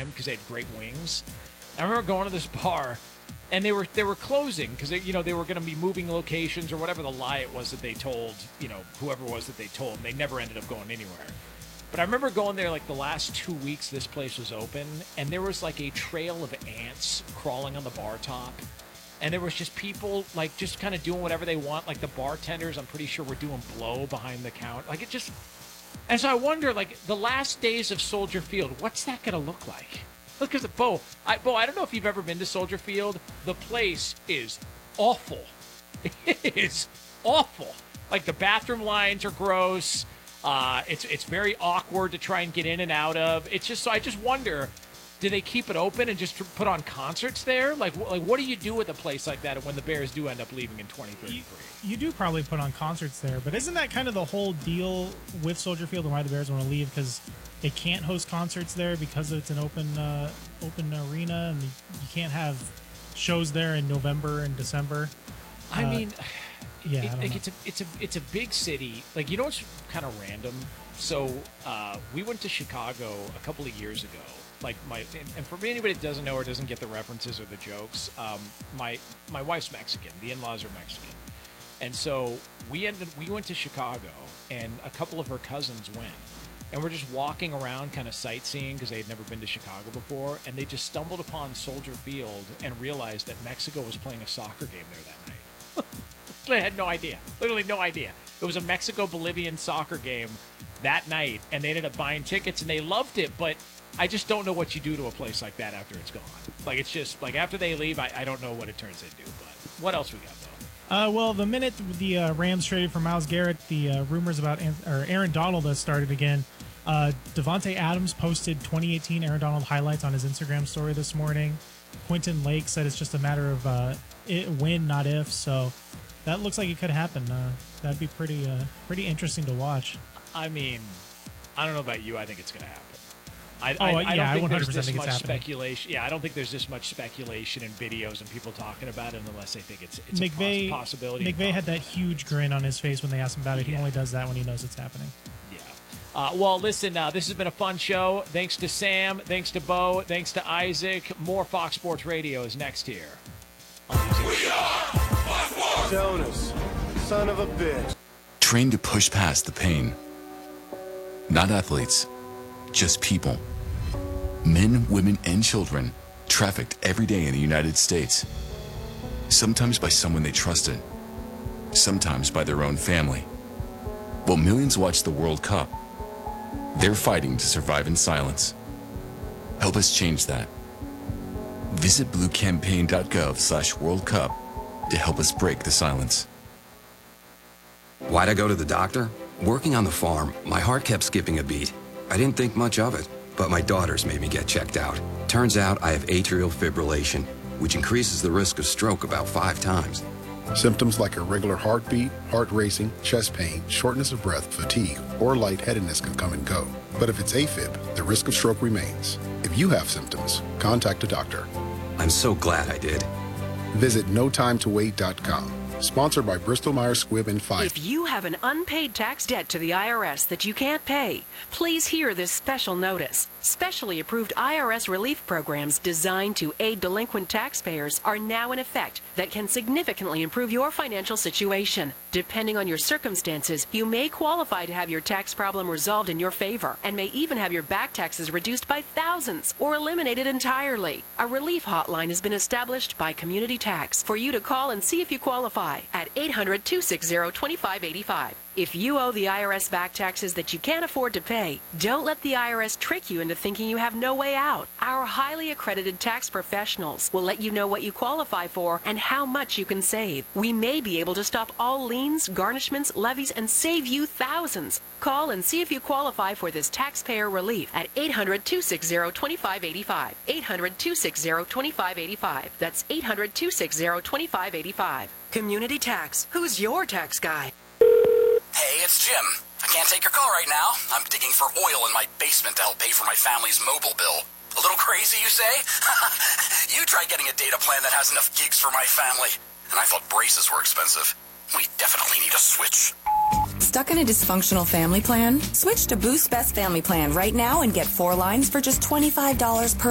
time because they had great wings. I remember going to this bar, and they were closing because they were going to be moving locations or whatever the lie it was that they told whoever it was that they told, and they never ended up going anywhere. But I remember going there like the last 2 weeks this place was open, and there was like a trail of ants crawling on the bar top. And there was just people like just kind of doing whatever they want. Like the bartenders, I'm pretty sure were doing blow behind the counter. Like it just, and so I wonder, like the last days of Soldier Field, what's that going to look like? Because Bo, I don't know if you've ever been to Soldier Field. The place is awful. It is awful. Like the bathroom lines are gross. It's very awkward to try and get in and out of. It's just, so I just wonder, do they keep it open and just put on concerts there? Like what do you do with a place like that when the Bears do end up leaving in 2033? You do probably put on concerts there, but isn't that kind of the whole deal with Soldier Field and why the Bears want to leave? Because they can't host concerts there because it's an open arena, and you can't have shows there in November and December. I mean, yeah, it's a big city. Like, you know what's kind of random? So we went to Chicago a couple of years ago. Like and for anybody that doesn't know or doesn't get the references or the jokes, my wife's Mexican. The in-laws are Mexican, and so we went to Chicago, and a couple of her cousins went, and we're just walking around, kind of sightseeing because they had never been to Chicago before, and they just stumbled upon Soldier Field and realized that Mexico was playing a soccer game there that night. They had no idea, literally no idea. It was a Mexico-Bolivian soccer game that night, and they ended up buying tickets, and they loved it, but I just don't know what you do to a place like that after it's gone. Like, it's just, like, after they leave, I don't know what it turns into. But what else we got, though? Well, the minute the Rams traded for Myles Garrett, the rumors about Aaron Donald has started again. Devontae Adams posted 2018 Aaron Donald highlights on his Instagram story this morning. Quentin Lake said it's just a matter of when, not if. So that looks like it could happen. That'd be pretty interesting to watch. I mean, I don't know about you. I think it's going to happen. I don't think there's 100% this much speculation. Yeah, I don't think there's this much speculation and videos and people talking about it unless they think it's McVay, a possibility. McVay had that huge grin on his face when they asked him about it. Yeah. He only does that when he knows it's happening. Yeah. Well, listen, this has been a fun show. Thanks to Sam. Thanks to Bo. Thanks to Isaac. More Fox Sports Radio is next here. We are Fox Sports. Jonas, son of a bitch. Trained to push past the pain. Not athletes, just people. Men, women, and children trafficked every day in the United States. Sometimes by someone they trusted, sometimes by their own family. While millions watch the World Cup, they're fighting to survive in silence. Help us change that. Visit bluecampaign.gov/World Cup to help us break the silence. Why'd I go to the doctor? Working on the farm, my heart kept skipping a beat. I didn't think much of it, but my daughters made me get checked out. Turns out I have atrial fibrillation, which increases the risk of stroke about 5 times. Symptoms like irregular heartbeat, heart racing, chest pain, shortness of breath, fatigue, or lightheadedness can come and go. But if it's AFib, the risk of stroke remains. If you have symptoms, contact a doctor. I'm so glad I did. Visit notimetowait.com. Sponsored by Bristol-Myers Squibb and Pfizer. If you have an unpaid tax debt to the IRS that you can't pay, please hear this special notice. Specially approved IRS relief programs designed to aid delinquent taxpayers are now in effect that can significantly improve your financial situation. Depending on your circumstances, you may qualify to have your tax problem resolved in your favor and may even have your back taxes reduced by thousands or eliminated entirely. A relief hotline has been established by Community Tax for you to call and see if you qualify at 800-260-2585. If you owe the IRS back taxes that you can't afford to pay, don't let the IRS trick you into thinking you have no way out. Our highly accredited tax professionals will let you know what you qualify for and how much you can save. We may be able to stop all liens, garnishments, levies, and save you thousands. Call and see if you qualify for this taxpayer relief at 800-260-2585. 800-260-2585. That's 800-260-2585. Community Tax. Who's your tax guy? Hey, it's Jim. I can't take your call right now. I'm digging for oil in my basement to help pay for my family's mobile bill. A little crazy, you say? You try getting a data plan that has enough gigs for my family. And I thought braces were expensive. We definitely need a switch. Stuck in a dysfunctional family plan? Switch to Boost Best Family Plan right now and get 4 lines for just $25 per